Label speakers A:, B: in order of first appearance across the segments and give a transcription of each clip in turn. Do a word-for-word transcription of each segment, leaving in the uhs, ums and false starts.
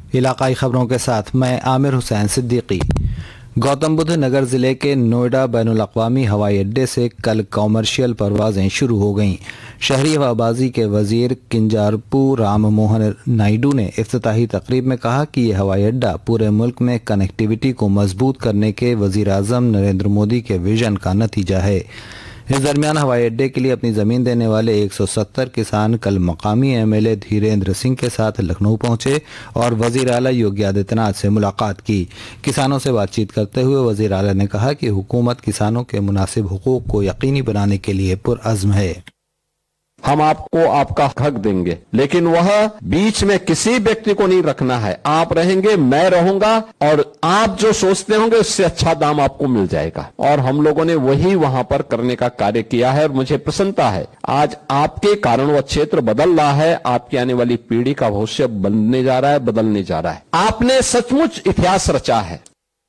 A: इलाकाई खबरों के साथ मैं आमिर हुसैन सिद्दीकी। गौतम बुद्ध नगर जिले के नोएडा बैनुल अक़वामी हवाई अड्डे से कल कॉमर्शियल परवाजें शुरू हो गईं। शहरी हवाबाजी के वजीर किंजारपू राम मोहन नायडू ने इफ्तिताही तकरीब में कहा कि यह हवाई अड्डा पूरे मुल्क में कनेक्टिविटी को मजबूत करने के वजीर आज़म नरेंद्र मोदी के विजन का नतीजा है। इस दरमियान हवाई अड्डे के लिए अपनी ज़मीन देने वाले एक सौ सत्तर किसान कल मकामी एमएलए धीरेन्द्र सिंह के साथ लखनऊ पहुंचे और वज़ीर आला योगी आदित्यनाथ से मुलाकात की। किसानों से बातचीत करते हुए वज़ीर आला ने कहा कि हुकूमत किसानों के मुनासिब हुकूक को यकीनी बनाने के लिए पुरअज़्म है।
B: हम आपको आपका हक देंगे, लेकिन वह बीच में किसी व्यक्ति को नहीं रखना है। आप रहेंगे, मैं रहूंगा, और आप जो सोचते होंगे उससे अच्छा दाम आपको मिल जाएगा। और हम लोगों ने वही वहां पर करने का कार्य किया है और मुझे प्रसन्नता है। आज आपके कारण वह क्षेत्र बदल रहा है। आपकी आने वाली पीढ़ी का भविष्य बनने जा रहा है, बदलने जा रहा है। आपने सचमुच इतिहास रचा है।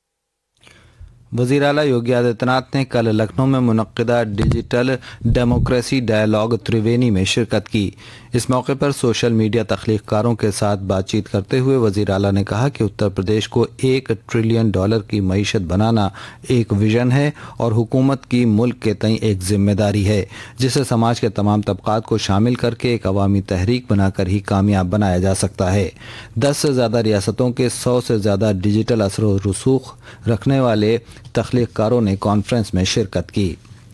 A: वज़ीर आला योगी आदित्यनाथ ने कल लखनऊ में मुनक्किदा डिजिटल डेमोक्रेसी डायलॉग त्रिवेणी में शिरकत की। इस मौके पर सोशल मीडिया तख्लीक़कारों के साथ बातचीत करते हुए वज़ीर आला ने कहा कि उत्तर प्रदेश को एक ट्रिलियन डॉलर की मईशत बनाना एक विजन है और हुकूमत की मुल्क के तई एक जिम्मेदारी है, जिसे समाज के तमाम तबकात को शामिल करके एक अवामी तहरीक बनाकर ही कामयाब बनाया जा सकता है। दस से ज़्यादा रियासतों के सौ से ज़्यादा डिजिटल असर व रसूख रखने वाले तख्लीक़कारों ने कॉन्फ्रेंस में शिरकत की।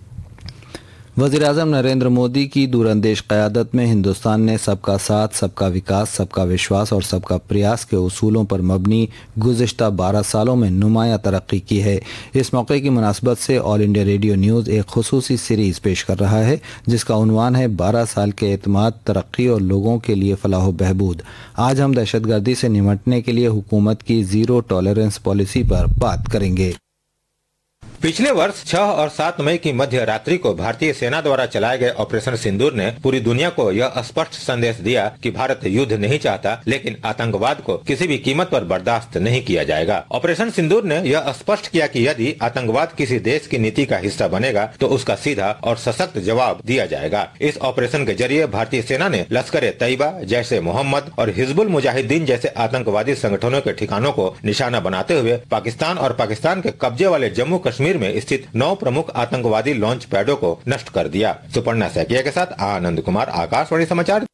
A: वज़ीर आज़म नरेंद्र मोदी की दूरअंदेश क़यादत में हिंदुस्तान ने सबका साथ, सबका विकास, सबका विश्वास और सबका प्रयास के उसूलों पर मबनी गुज़िश्ता बारह सालों में नुमायाँ तरक्की की है। इस मौके की मुनासबत से ऑल इंडिया रेडियो न्यूज़ एक खुसूसी सीरीज़ पेश कर रहा है, जिसका उन्वान है बारह साल के एतमाद, तरक्की और लोगों के लिए फलाह बहबूद। आज हम दहशतगर्दी से निमटने के लिए हुकूमत की ज़ीरो टॉलरेंस पॉलिसी पर बात करेंगे।
C: पिछले वर्ष छह और सात मई की मध्य रात्रि को भारतीय सेना द्वारा चलाए गए ऑपरेशन सिंदूर ने पूरी दुनिया को यह स्पष्ट संदेश दिया कि भारत युद्ध नहीं चाहता, लेकिन आतंकवाद को किसी भी कीमत पर बर्दाश्त नहीं किया जाएगा। ऑपरेशन सिंदूर ने यह स्पष्ट किया कि यदि आतंकवाद किसी देश की नीति का हिस्सा बनेगा तो उसका सीधा और सशक्त जवाब दिया जाएगा। इस ऑपरेशन के जरिए भारतीय सेना ने लश्कर तैयबा, जैसे मोहम्मद और हिजबुल मुजाहिदीन जैसे आतंकवादी संगठनों के ठिकानों को निशाना बनाते हुए पाकिस्तान और पाकिस्तान के कब्जे वाले जम्मू कश्मीर में स्थित नौ प्रमुख आतंकवादी लॉन्च पैडों को नष्ट कर दिया। सुपर्णा सैकिया के साथ आनंद कुमार, आकाशवाणी समाचार।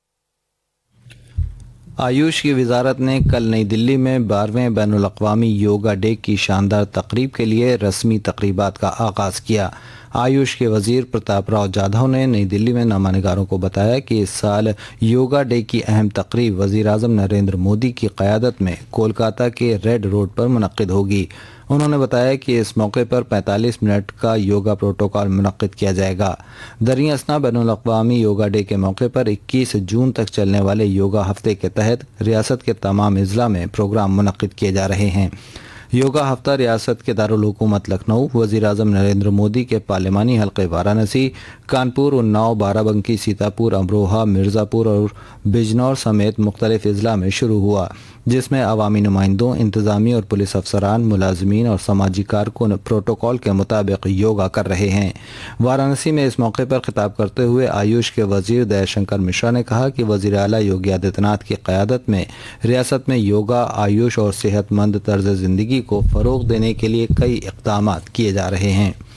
A: आयुष की वजारत ने कल नई दिल्ली में बारहवें बैनुल अक़वामी योगा डे की शानदार तकरीब के लिए रस्मी तकरीबात का आगाज किया। आयुष के वजीर प्रताप राव जाधव ने नई दिल्ली में नुमाइंदगारों को बताया कि इस साल योगा डे की अहम तकरीब वजीर आज़म नरेंद्र मोदी की क़यादत में कोलकाता के रेड रोड पर मुनक्किद होगी। उन्होंने बताया कि इस मौके पर पैंतालीस मिनट का योगा प्रोटोकॉल मुनक्किद किया जाएगा। दरिया असना बैनुल अक़वामी योगा डे के मौके पर इक्कीस जून तक चलने वाले योगा हफ्ते के तहत रियासत के तमाम अज़ला में प्रोग्राम मुनक्किद किए जा रहे हैं। योगा हफ्ता रियासत के दारुल हुकूमत लखनऊ, वज़ीर आज़म नरेंद्र मोदी के पार्लिमानी हल्के वाराणसी, कानपुर, उन्नाव, बाराबंकी, सीतापुर, अमरोहा, मिर्ज़ापुर और बिजनौर समेत मुख्तलिफ अज़ला में शुरू हुआ, जिसमें अवामी नुमाइंदों, इंतज़ामी और पुलिस अफसरान, मुलाजमीन और समाजी कारकुन प्रोटोकॉल के मुताबिक योगा कर रहे हैं। वाराणसी में इस मौके पर खिताब करते हुए आयुष के वजीर दयाशंकर मिश्रा ने कहा कि वज़ीर आला योगी आदित्यनाथ की क़यादत में रियासत में योगा, आयुष और सेहतमंद तर्ज ज़िंदगी को फ़रोग़ देने के लिए कई इक़दामात किए जा रहे हैं।